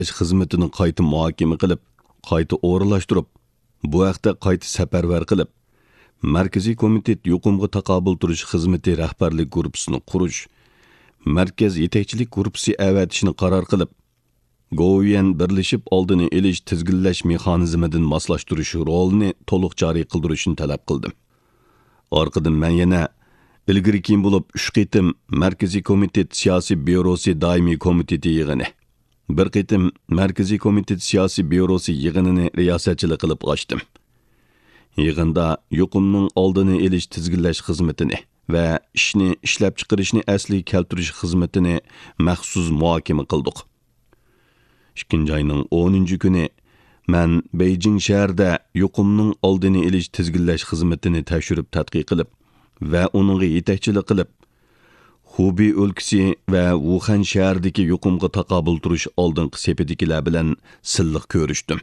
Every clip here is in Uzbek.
xizmatini qayta muhokama qilib, qayta o'rinlashtirib, bu haqda qayta safarbar qilib, Markaziy komitet yuqumga taqobil turish xizmati rahbarlik guruhini qurish, markaz yetakchilik guruhi avatishni qaror qilib, Go'yan birlashib oldini elish tizginlash mexanizmidan moslashtirish rolini to'liq joriy qildirishni talab qildim. Orqadan men yana ilgari keyin bo'lib 3 qitim Markaziy komitet siyosiy byurosi doimiy komiteti yig'ini, bir qitim Markaziy komitet siyosiy byurosi yig'inini riyosatchilik qilib ochdim. Yig'inda yuqumning oldini elish tizginlash xizmatini va ishni ishlab chiqarishni asli keltirish xizmatini maxsus muhokama qildik. 2 ayning 10 kuni men Beijing shahrida yuqumning oldini elish tizginlash xizmatini tekshirib tadqiq qilib va uningga yetakchilik qilib, Hubei o'lkasi va Wuhan shahridagi yuqumga taqobil turish oldingi sepetikilar bilan silliq ko'rishdim.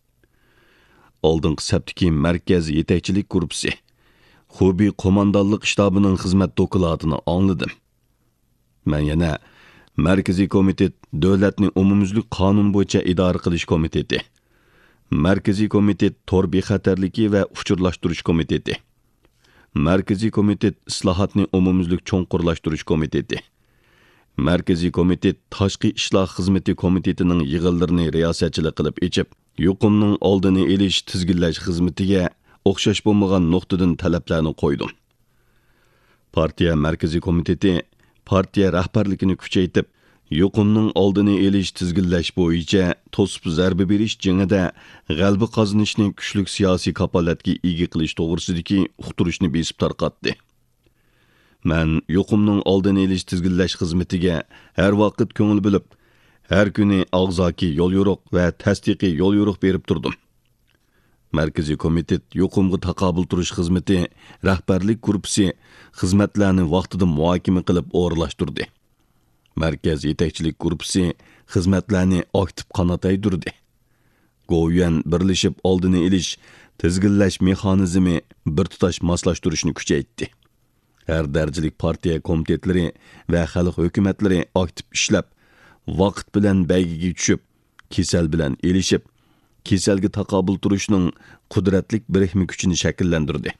Oldingi septiki markaz yetakchilik guruhi Hubei qo'mondonlik shtabining xizmat dokladini angladim. Men yana Markaziy komitet davlatning umumyuzlik qonun bo'yicha idora qilish komiteti, Markaziy komitet tor bexatarligi va uchurlashtirish komiteti, Markaziy komitet islohotni umumyuzlik cho'nqurlashtirish komiteti, Markaziy komitet tashqi ishlar xizmati komitetining yig'inlarini riyosatchilik qilib echib, yuqumning oldini elish tizginlash xizmatiga o'xshash bo'lmagan nuqtadan talablarni qo'ydim. Partiya Markaziy komiteti partiya rahbarligini kuchaytirib, yuqumning oldini elish tizginlash bo'yicha to'sib zarba berish jangida g'alaba qozonishni kuchli siyosiy kapolatga ega qilish to'g'risidagi uqtirishni besib tarqatdi. Men yuqumning oldini elish tizginlash xizmatiga har vaqt ko'ngil bilib, har kuni og'zaki yo'l yo'riq va tasdiqiy yo'l yo'riq berib turdim. Markaziy komitet yuqumga taqobil turish xizmati rahbarlik guruhi xizmatlarni vaqtida muhokama qilib o'rinlashtirdi. Markaz yetakchilik guruhi xizmatlarni aktiv qanotaydirdi. Go'yan birlashib oldini elish tizginlash mexanizmi bir tutash moslashtirishni kuchaytirdi. Har darajalik partiya komitetlari va xalq hukumatlari aktiv ishlab, vaqt bilan baygiga tushib, kasal bilan elishib, kasalga taqobil turishning qudratlik birikmi kuchini shakllantirdi.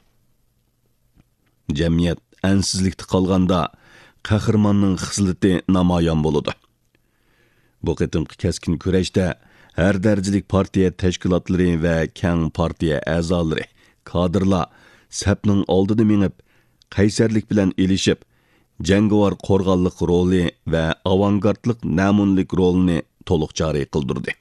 Jamiyat ansizlikda qolganda qahramonning xislati namoyon bo'ladi. Bu qitimqi keskin kurashda har darajalik partiya tashkilotlari va keng partiya a'zolari, kadrlar sapning oldida menib, qaysarlik bilan elishib, jangovar qo'rg'onlik roli va avangardlik namunlik rolini to'liq joriy qildirdi.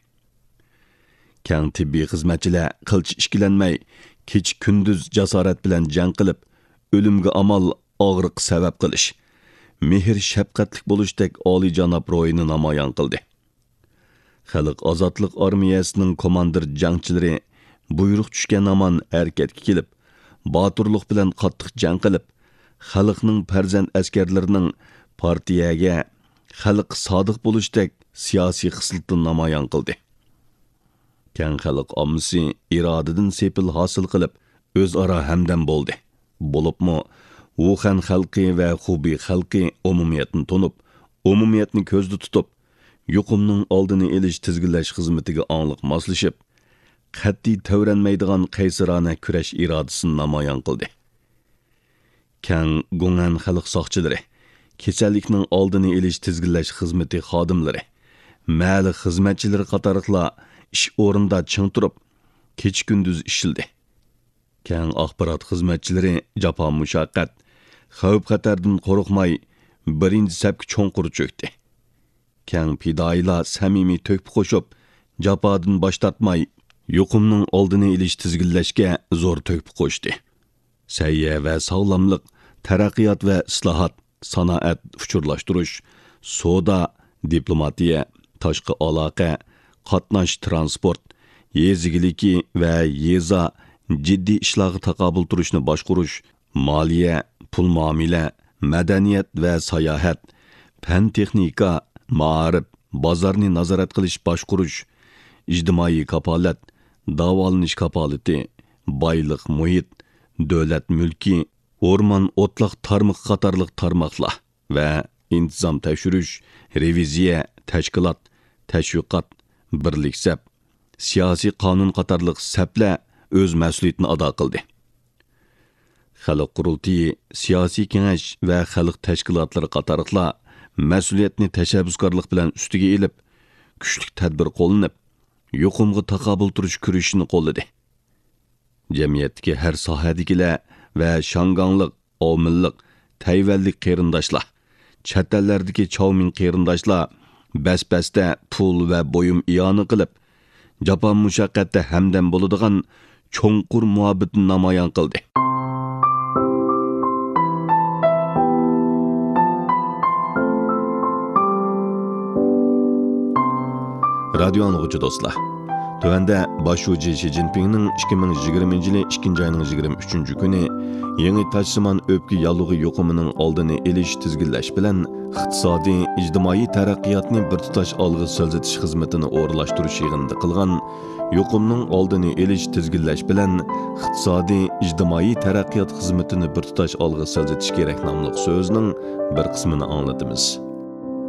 Keng tibbiy xizmatchilar qilch ishkilanmay, kech kunduz jasorat bilan jang qilib, o'limga amal og'riq sabab qilish, mehr shafqatlik bo'lishdek oliyjanob ro'yini namoyon qildi. Xalq ozodlik armiyasining komandir jangchilari buyruq tushgan amon harakatga kelib, boturlik bilan qattiq jang qilib, xalqning farzand askarlarining partiyaga xalq sodiq bo'lishdek siyosiy xislatini namoyon qildi. Keng xalq ommasi irodadan sepil hosil qilib, o'zaro hamdam bo'ldi. Bo'libmi, Wuhan xalqi va Hubei xalqi umumiyatni tunib, umumiyatni ko'zda tutib, yuqumning oldini elish tizginlash xizmatiga angliq moslashib, qat'iy tavranmaydigan qaysarona kurash irodasini namoyon qildi. Keng Gungan xalq soqchilari, kasallikning oldini elish tizginlash xizmati xodimlari, ma'li xizmatchilari qatoriqlar ish o'rinda ching turib, kech kunduz ishildi. Keng axborot xizmatchilari jafo mushaqqat, xavf xatardan qo'rqmay birinchi sapga cho'nqur cho'kdi. Keng fidoyilar samimiy to'kib qo'shib, jafodan bosh tortmay, yuqumning oldini elish tizginlashga zo'r to'kib qo'shdi. Sayya va sog'lomlik, taraqqiyot va islohot, sanoat uchurlashtirish, savdo, diplomatiya, tashqi aloqa, qatnash transport, yezigiligi va yeza jiddiy ishlarga taqobil turishni boshqarish, moliya, pul muomala, madaniyat va sayohat, fan texnika, ma'rif, bozorni nazorat qilish boshqarish, ijtimoiy kapolat, davolanish kapolati, boylik muhit, davlat mulki, o'rmon o'tliq tarmoq qatorliq tarmoqlar va intizom tekshirish, reviziya, tashkilot, tashviqot, birlik sap, siyosiy qonun qatorliq saplar o'z mas'uliyatini ado qildi. Xalq qurultiyi, siyosiy kengash va xalq tashkilotlari qatorliqlar mas'uliyatni tashabbuskorlik bilan ustiga elib, kuchli tadbir qo'llanib, yuqumga taqobil turish kurashini qo'lladi. Jamiyatdagi har sohadagilar va shangonliq, omillik, tayvanlik qarindoshlar, chet ellardagi chovmin qarindoshlar bas-basda pul va bo'yim iyoni qilib, jafon mushaqqatda hamdam bo'ladigan cho'nqur muhabbatni namoyon qildi. Radio anlıqçı dostlar. Tövəndə başçı Xi Jinping'nin 2020 yılı 2. ayının 23. günü yeni taşsiman öpkü yallığı yoqumının aldığını eliş tizgilleş bilen iqtisadi, ictimai taraqqiyatni bir tutaş algı sözetiş xizmetini o'rlashtirish yig'inida qilgan yoqumning aldığını elish tizgilleş bilen iqtisadi, ictimai taraqqiyat xizmetini bir tutaş algı sözetiş kerak nomli so'zning bir qismini anglatamiz.